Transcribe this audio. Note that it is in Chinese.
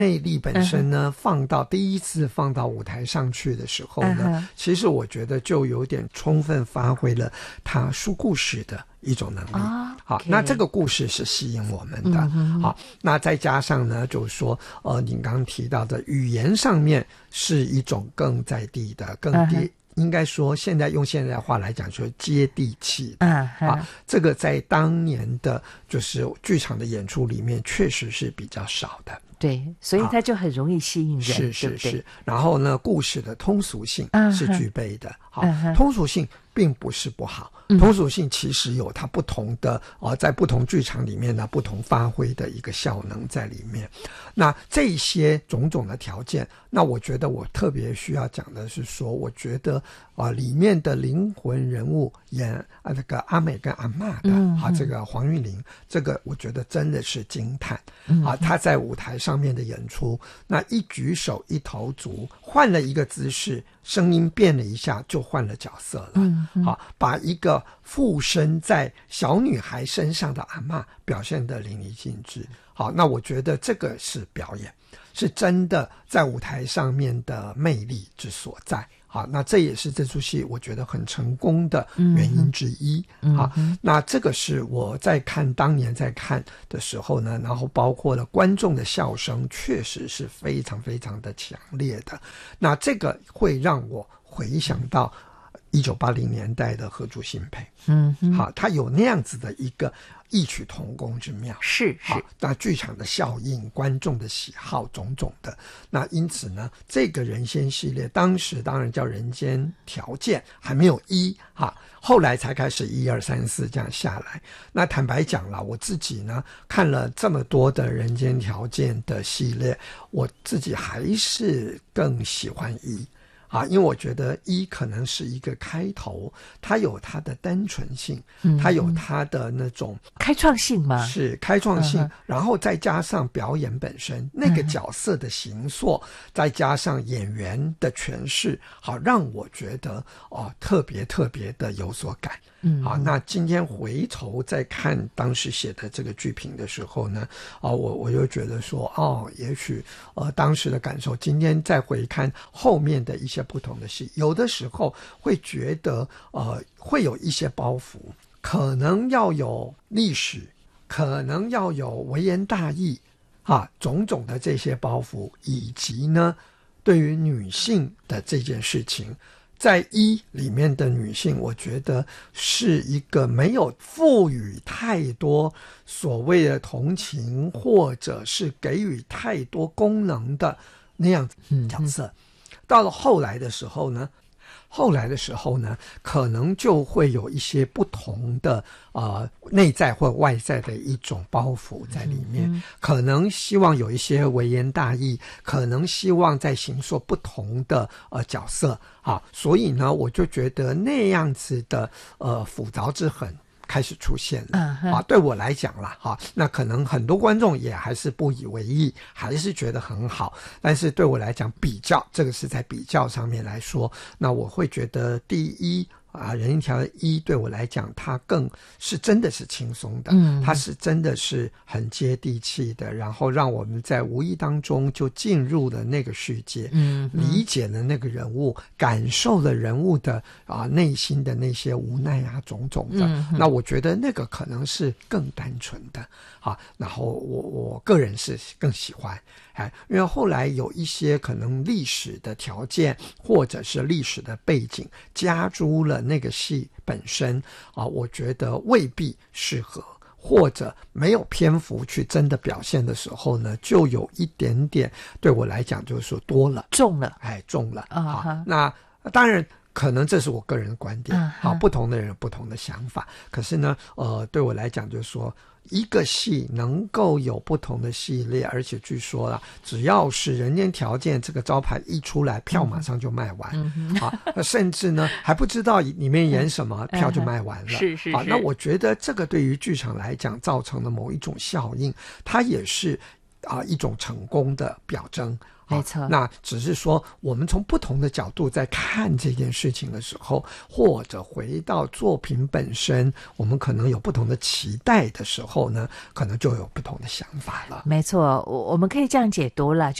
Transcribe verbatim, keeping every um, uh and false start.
魅力本身呢、嗯、放到第一次放到舞台上去的时候呢、嗯、其实我觉得就有点充分发挥了他说故事的一种能力、哦、好、okay. 那这个故事是吸引我们的、嗯、好，那再加上呢就是说呃，您刚刚提到的语言上面是一种更在地的更低、嗯，应该说现在用现在话来讲说接地气的、嗯、啊，这个在当年的就是剧场的演出里面确实是比较少的， 对，所以它就很容易吸引人， 是是是， 对不对？ 然后呢故事的通俗性是具备的、嗯、好、嗯，通俗性并不是不好，通俗性其实有它不同的、呃、在不同剧场里面呢不同发挥的一个效能在里面。那这些种种的条件，那我觉得我特别需要讲的是说，我觉得啊、呃、里面的灵魂人物演啊这个阿美跟阿嬷的、嗯、啊这个黄韵玲，这个我觉得真的是惊叹、嗯、啊，她在舞台上面的演出，那一举手一投足换了一个姿势，声音变了一下就换了角色了，嗯嗯，好，把一个附身在小女孩身上的阿嬷表现得淋漓尽致。好，那我觉得这个是表演，是真的在舞台上面的魅力之所在。好，那这也是这出戏我觉得很成功的原因之一。嗯、好，那这个是我在看当年在看的时候呢，然后包括了观众的笑声确实是非常非常的强烈的。那这个会让我回想到一九八零年代的合著新配，嗯，好，他有那样子的一个异曲同工之妙， 是是， 那剧场的效应、观众的喜好种种的，那因此呢，这个人仙系列当时当然叫人间条件，还没有一哈，后来才开始一二三四这样下来。那坦白讲了，我自己呢看了这么多的人间条件的系列，我自己还是更喜欢一。啊，因为我觉得一可能是一个开头，它有它的单纯性，嗯、它有它的那种开创性嘛， 是开创性、嗯，然后再加上表演本身、嗯、那个角色的形塑，再加上演员的诠释，好让我觉得哦特别特别的有所感。嗯，好，那今天回头再看当时写的这个剧评的时候呢，哦，我我就觉得说，哦，也许呃当时的感受，今天再回看后面的一些不同的戏，有的时候会觉得呃会有一些包袱，可能要有历史，可能要有微言大义啊，种种的这些包袱，以及呢对于女性的这件事情。在一里面的女性，我觉得是一个没有赋予太多所谓的同情，或者是给予太多功能的那样子角色。嗯嗯，到了后来的时候呢，后来的时候呢，可能就会有一些不同的呃内在或外在的一种包袱在里面，嗯嗯，可能希望有一些微言大义，可能希望在形塑不同的呃角色啊，所以呢，我就觉得那样子的呃复杂之痕开始出现了、uh-huh. 啊，对我来讲啦，哈、啊，那可能很多观众也还是不以为意，还是觉得很好，但是对我来讲，比较这个是在比较上面来说，那我会觉得第一啊，人一条一对我来讲，它更是真的是轻松的，嗯，它是真的是很接地气的，然后让我们在无意当中就进入了那个世界，嗯，理解了那个人物，感受了人物的啊内心的那些无奈啊种种的，嗯，那我觉得那个可能是更单纯的啊，然后我我个人是更喜欢。哎，因为后来有一些可能历史的条件或者是历史的背景加诸了那个戏本身啊，我觉得未必适合，或者没有篇幅去真的表现的时候呢，就有一点点对我来讲就是说多了， 重了， 哎，重了啊。好，那当然可能这是我个人的观点，uh-huh. 好，不同的人有不同的想法。可是呢，呃，对我来讲就是说，一个戏能够有不同的系列，而且据说啦，只要是人间条件这个招牌一出来，票马上就卖完，嗯、啊，甚至呢还不知道里面演什么，嗯、票就卖完了。 是是是。 啊，那我觉得这个对于剧场来讲造成了某一种效应，它也是啊一种成功的表征。 没错。 那只是说我们从不同的角度在看这件事情的时候，或者回到作品本身，我们可能有不同的期待的时候呢，可能就有不同的想法了。 没错，我我们可以这样解读了。